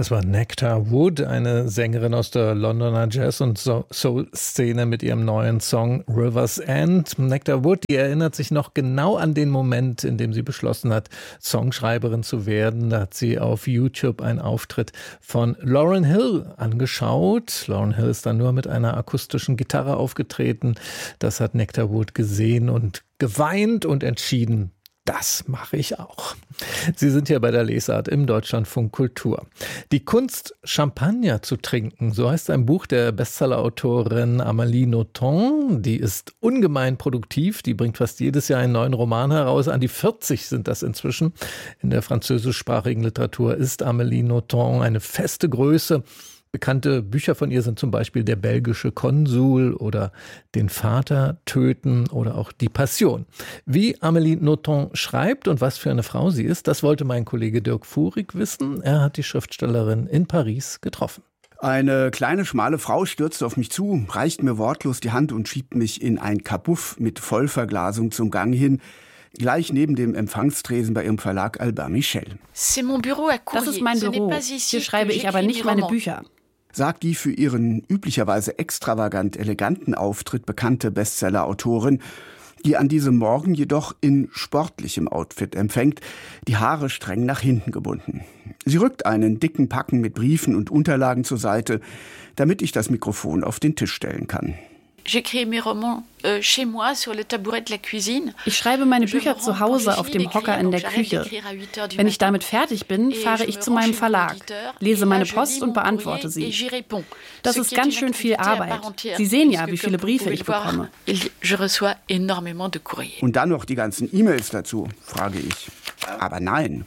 Das war Nectar Wood, eine Sängerin aus der Londoner Jazz- und Soul-Szene mit ihrem neuen Song River's End. Nectar Wood, die erinnert sich noch genau an den Moment, in dem sie beschlossen hat, Songschreiberin zu werden. Da hat sie auf YouTube einen Auftritt von Lauryn Hill angeschaut. Lauryn Hill ist dann nur mit einer akustischen Gitarre aufgetreten. Das hat Nectar Wood gesehen und geweint und entschieden, das mache ich auch. Sie sind hier bei der Lesart im Deutschlandfunk Kultur. Die Kunst, Champagner zu trinken, so heißt ein Buch der Bestsellerautorin Amélie Nothomb. Die ist ungemein produktiv, die bringt fast jedes Jahr einen neuen Roman heraus. An die 40 sind das inzwischen. In der französischsprachigen Literatur ist Amélie Nothomb eine feste Größe. Bekannte Bücher von ihr sind zum Beispiel Der belgische Konsul oder Den Vater töten oder auch Die Passion. Wie Amélie Nothomb schreibt und was für eine Frau sie ist, das wollte mein Kollege Dirk Fuhrig wissen. Er hat die Schriftstellerin in Paris getroffen. Eine kleine, schmale Frau stürzt auf mich zu, reicht mir wortlos die Hand und schiebt mich in ein Kabuff mit Vollverglasung zum Gang hin, gleich neben dem Empfangstresen bei ihrem Verlag Albin Michel. Das ist mein Büro. Hier schreibe ich aber nicht meine Bücher, sagt die für ihren üblicherweise extravagant eleganten Auftritt bekannte Bestseller-Autorin, die an diesem Morgen jedoch in sportlichem Outfit empfängt, die Haare streng nach hinten gebunden. Sie rückt einen dicken Packen mit Briefen und Unterlagen zur Seite, damit ich das Mikrofon auf den Tisch stellen kann. Ich schreibe meine Bücher zu Hause auf dem Hocker in der Küche. Wenn ich damit fertig bin, fahre ich zu meinem Verlag, lese meine Post und beantworte sie. Das ist ganz schön viel Arbeit. Sie sehen ja, wie viele Briefe ich bekomme. Und dann noch die ganzen E-Mails dazu, frage ich. Aber nein.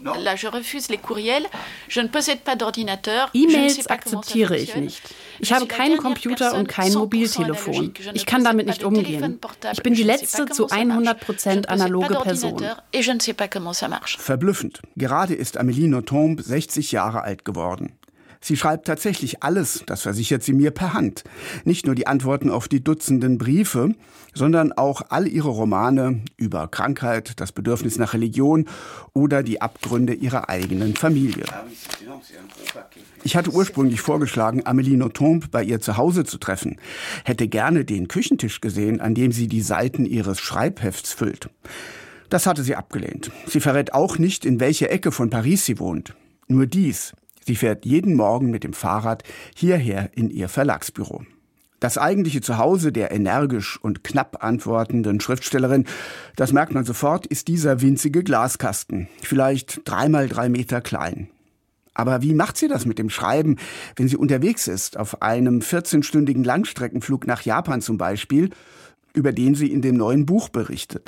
E-Mails akzeptiere ich nicht. Ich habe keinen Computer und kein Mobiltelefon. Ich kann damit nicht umgehen. Ich bin die letzte zu 100% analoge Person. Verblüffend. Gerade ist Amélie Nothomb 60 Jahre alt geworden. Sie schreibt tatsächlich alles, das versichert sie mir, per Hand. Nicht nur die Antworten auf die Dutzenden Briefe, sondern auch all ihre Romane über Krankheit, das Bedürfnis nach Religion oder die Abgründe ihrer eigenen Familie. Ich hatte ursprünglich vorgeschlagen, Amélie Nothomb bei ihr zu Hause zu treffen, hätte gerne den Küchentisch gesehen, an dem sie die Seiten ihres Schreibhefts füllt. Das hatte sie abgelehnt. Sie verrät auch nicht, in welcher Ecke von Paris sie wohnt. Nur dies: Sie fährt jeden Morgen mit dem Fahrrad hierher in ihr Verlagsbüro. Das eigentliche Zuhause der energisch und knapp antwortenden Schriftstellerin, das merkt man sofort, ist dieser winzige Glaskasten, vielleicht 3x3 Meter klein. Aber wie macht sie das mit dem Schreiben, wenn sie unterwegs ist, auf einem 14-stündigen Langstreckenflug nach Japan zum Beispiel, über den sie in dem neuen Buch berichtet?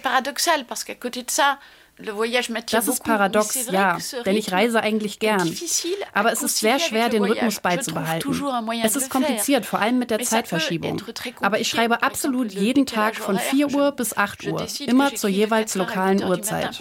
Das ist paradox, ja, denn ich reise eigentlich gern. Aber es ist sehr schwer, den Rhythmus beizubehalten. Es ist kompliziert, vor allem mit der Zeitverschiebung. Aber ich schreibe absolut jeden Tag von 4 Uhr bis 8 Uhr, immer zur jeweils lokalen Uhrzeit.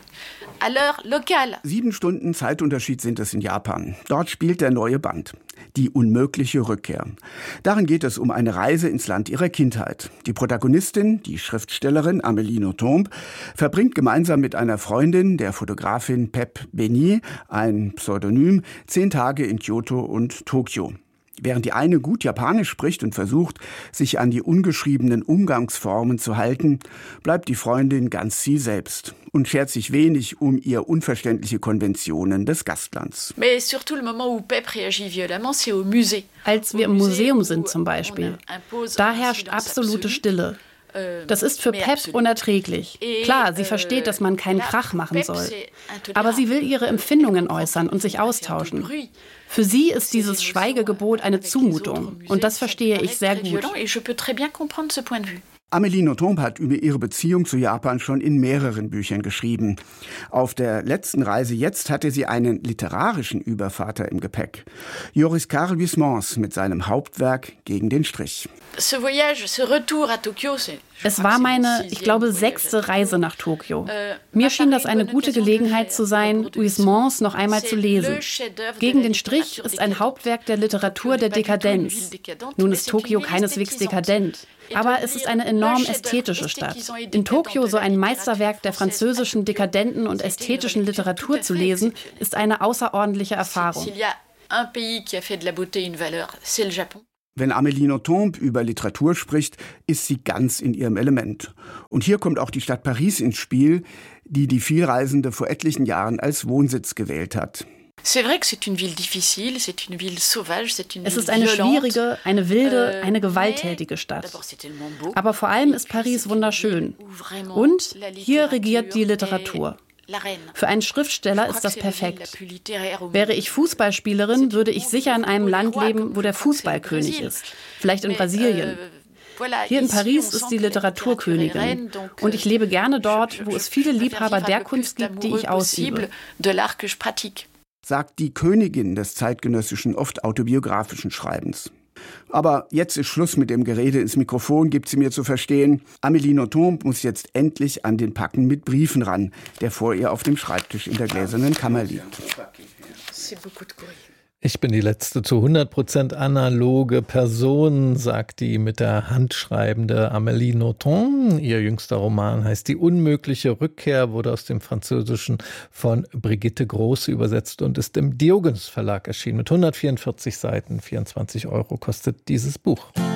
7 Stunden Zeitunterschied sind es in Japan. Dort spielt der neue Band. Die unmögliche Rückkehr. Darin geht es um eine Reise ins Land ihrer Kindheit. Die Protagonistin, die Schriftstellerin Amélie Nothomb, verbringt gemeinsam mit einer Freundin, der Fotografin Pep Beni, ein Pseudonym, 10 Tage in Kyoto und Tokio. Während die eine gut Japanisch spricht und versucht, sich an die ungeschriebenen Umgangsformen zu halten, bleibt die Freundin ganz sie selbst und schert sich wenig um ihr unverständliche Konventionen des Gastlands. Als wir im Museum sind zum Beispiel, da herrscht absolute Stille. Das ist für Pep unerträglich. Klar, sie versteht, dass man keinen Krach machen soll. Aber sie will ihre Empfindungen äußern und sich austauschen. Für sie ist dieses Schweigegebot eine Zumutung. Und das verstehe ich sehr gut. Amélie Nothomb hat über ihre Beziehung zu Japan schon in mehreren Büchern geschrieben. Auf der letzten Reise jetzt hatte sie einen literarischen Übervater im Gepäck. Joris Karl Huysmans mit seinem Hauptwerk Gegen den Strich. Es war meine, ich glaube, 6. Reise nach Tokio. Mir schien das eine gute Gelegenheit zu sein, Huysmans noch einmal zu lesen. Gegen den Strich ist ein Hauptwerk der Literatur der Dekadenz. Nun ist Tokio keineswegs dekadent, aber es ist eine enorm ästhetische Stadt. In Tokio so ein Meisterwerk der französischen dekadenten und ästhetischen Literatur zu lesen, ist eine außerordentliche Erfahrung. Wenn Amélie Nothomb über Literatur spricht, ist sie ganz in ihrem Element. Und hier kommt auch die Stadt Paris ins Spiel, die die Vielreisende vor etlichen Jahren als Wohnsitz gewählt hat. Es ist eine schwierige, eine wilde, eine gewalttätige Stadt. Aber vor allem ist Paris wunderschön. Und hier regiert die Literatur. Für einen Schriftsteller ist das perfekt. Wäre ich Fußballspielerin, würde ich sicher in einem Land leben, wo der Fußballkönig ist. Vielleicht in Brasilien. Hier in Paris ist die Literaturkönigin. Und ich lebe gerne dort, wo es viele Liebhaber der Kunst gibt, die ich ausübe. Sagt die Königin des zeitgenössischen, oft autobiografischen Schreibens. Aber jetzt ist Schluss mit dem Gerede ins Mikrofon, gibt sie mir zu verstehen. Amélie Nothomb muss jetzt endlich an den Packen mit Briefen ran, der vor ihr auf dem Schreibtisch in der gläsernen Kammer liegt. Ich bin die letzte zu 100% analoge Person, sagt die mit der Hand schreibende Amélie Nothomb. Ihr jüngster Roman heißt Die unmögliche Rückkehr, wurde aus dem Französischen von Brigitte Große übersetzt und ist im Diogenes Verlag erschienen. Mit 144 Seiten, 24 € kostet dieses Buch.